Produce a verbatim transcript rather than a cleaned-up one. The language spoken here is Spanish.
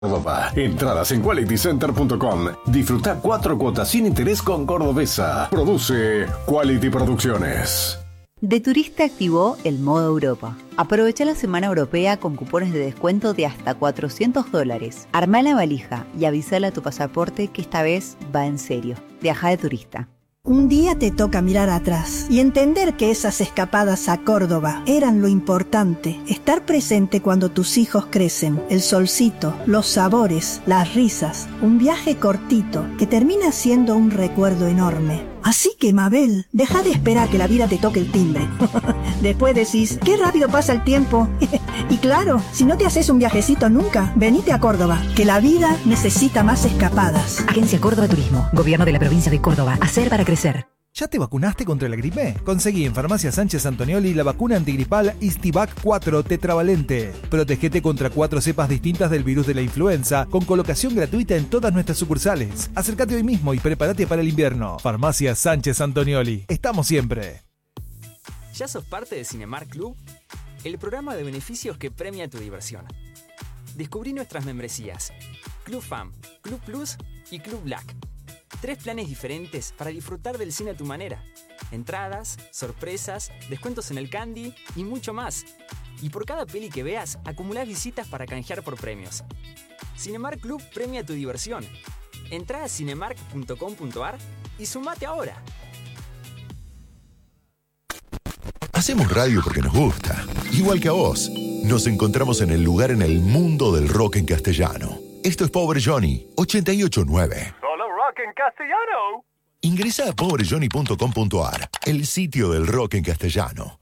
Córdoba. Entradas en quality center punto com. Disfruta cuatro cuotas sin interés con Cordobesa. Produce Quality Producciones. De Turista activó el modo Europa. Aprovecha la semana europea con cupones de descuento de hasta cuatrocientos dólares. Armá la valija y avísale a tu pasaporte que esta vez va en serio. Viaja de turista. Un día te toca mirar atrás y entender que esas escapadas a Córdoba eran lo importante. Estar presente cuando tus hijos crecen, el solcito, los sabores, las risas. Un viaje cortito que termina siendo un recuerdo enorme. Así que, Mabel, deja de esperar que la vida te toque el timbre. Después decís, qué rápido pasa el tiempo. Y claro, si no te haces un viajecito nunca, venite a Córdoba, que la vida necesita más escapadas. Agencia Córdoba Turismo, Gobierno de la Provincia de Córdoba. Hacer para crecer. ¿Ya te vacunaste contra la gripe? Conseguí en Farmacia Sánchez Antonioli la vacuna antigripal Istivac cuatro tetravalente. Protégete contra cuatro cepas distintas del virus de la influenza, con colocación gratuita en todas nuestras sucursales. Acércate hoy mismo y prepárate para el invierno. Farmacia Sánchez Antonioli. Estamos siempre. ¿Ya sos parte de Cinemark Club? El programa de beneficios que premia tu diversión. Descubrí nuestras membresías: Club Fam, Club Plus y Club Black. Tres planes diferentes para disfrutar del cine a tu manera. Entradas, sorpresas, descuentos en el candy y mucho más. Y por cada peli que veas, acumulás visitas para canjear por premios. Cinemark Club premia tu diversión. Entrá a cinemark punto com punto ar y sumate ahora. Hacemos radio porque nos gusta. Igual que a vos. Nos encontramos en el lugar en el mundo del rock en castellano. Esto es Pobre Johnny, ochenta y ocho punto nueve. En castellano. Ingresa a pobre johnny punto com punto ar, el sitio del rock en castellano.